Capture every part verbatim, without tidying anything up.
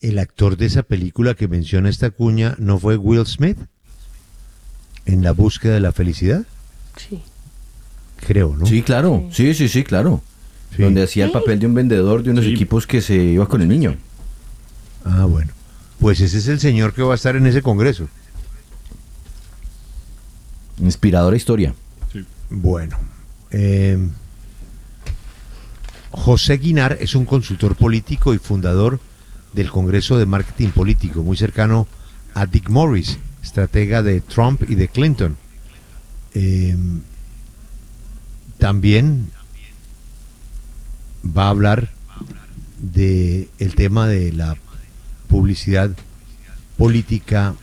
el actor de esa película que menciona esta cuña no fue Will Smith en La búsqueda de la felicidad. Sí. Creo, ¿no? Sí, claro. Sí, sí, sí, claro. Sí. Donde hacía el papel de un vendedor de unos Sí. equipos que se iba con el niño. Ah, bueno. Pues ese es el señor que va a estar en ese congreso. Inspiradora historia. Sí. Bueno. eh, José Guinar es un consultor político y fundador del Congreso de Marketing Político, muy cercano a Dick Morris, estratega de Trump y de Clinton. Eh, también va a hablar de el tema de la publicidad política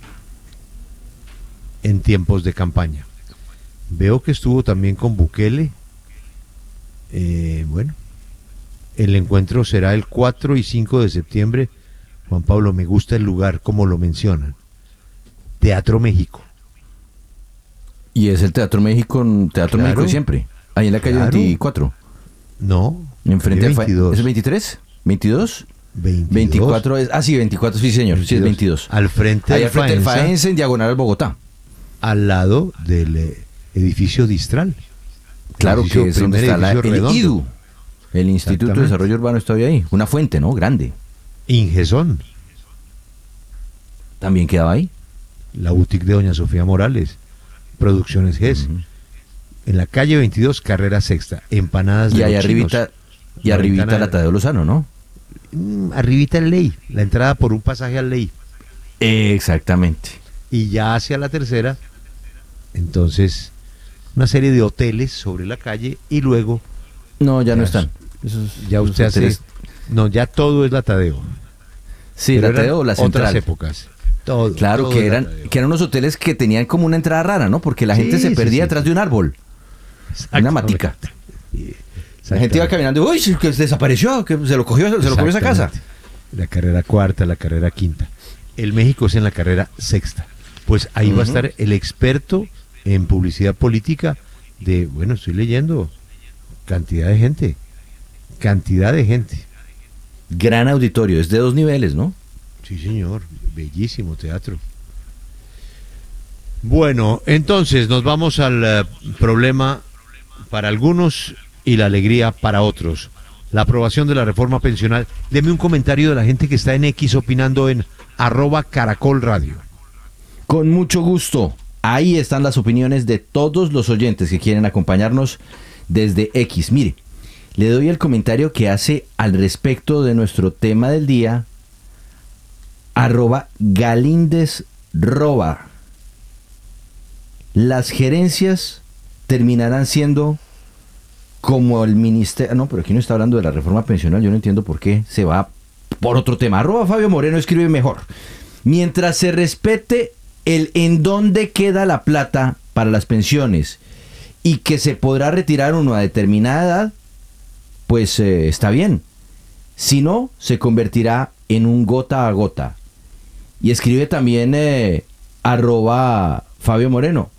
en tiempos de campaña. Veo que estuvo también con Bukele. Eh, bueno, el encuentro será el cuatro y cinco de septiembre. Juan Pablo, me gusta el lugar como lo mencionan. Teatro México. Y es el Teatro México, Teatro Claro. México de siempre. Ahí en la calle Claro. veinticuatro. No, Enfrente de Fa- veintidós. ¿Es el veintitrés? ¿veintidós? veintidós. veinticuatro es. Ah, sí, veinticuatro, sí, señor. Sí, es veintidós. Al frente Ahí del al frente del Faenza, Faenza, en diagonal al Bogotá. al lado del eh, edificio Distral. Claro Edificio- que es donde primer está la, edificio el redondo. I D U. El Instituto de Exactamente. Desarrollo Urbano está ahí. Una fuente, ¿no? Grande. Ingesón, También quedaba ahí. la boutique de Doña Sofía Morales. Producciones G E S. Ujú. En la calle veintidós, carrera sexta. Empanadas de Y ahí los chinos. arribita, y La arribita ventana la de- Tadeo Lozano, ¿no? Mm, arribita el Ley. La entrada por un pasaje al Ley. Exactamente. Y ya hacia la tercera, entonces, una serie de hoteles sobre la calle y luego No, ya no Ya, están. Esos- ya esos usted hace... hoteles- No, ya todo es la Tadeo. Sí, Pero la eran Tadeo o la otras Central. épocas. Todo, Claro, todo que es la eran, Tadeo. que eran unos hoteles que tenían como una entrada rara, ¿no? Porque la gente Sí, se sí, perdía sí. detrás de un árbol. Una matica. La gente iba caminando, uy, que desapareció, que se lo cogió, se lo comió esa casa. Exactamente. La carrera cuarta, la carrera quinta. El México es en la carrera sexta. Pues ahí va a Ujú. estar el experto en publicidad política de, bueno, estoy leyendo, cantidad de gente. Cantidad de gente. Gran auditorio, es de dos niveles, ¿no? Sí, señor. Bellísimo teatro. Bueno, entonces nos vamos al eh, problema para algunos y la alegría para otros. La aprobación de la reforma pensional. Deme un comentario de la gente que está en X opinando en arroba Caracol Radio. Con mucho gusto. Ahí están las opiniones de todos los oyentes que quieren acompañarnos desde X. Mire, le doy el comentario que hace al respecto de nuestro tema del día, arroba Galíndez Roba. Las gerencias terminarán siendo como el ministerio... No, pero aquí no está hablando de la reforma pensional, yo no entiendo por qué se va por otro tema. Arroba Fabio Moreno escribe mejor. Mientras se respete el en dónde queda la plata para las pensiones y que se podrá retirar uno a determinada edad, pues eh, está bien. Si no, se convertirá en un gota a gota. Y escribe también eh, arroba Fabio Moreno.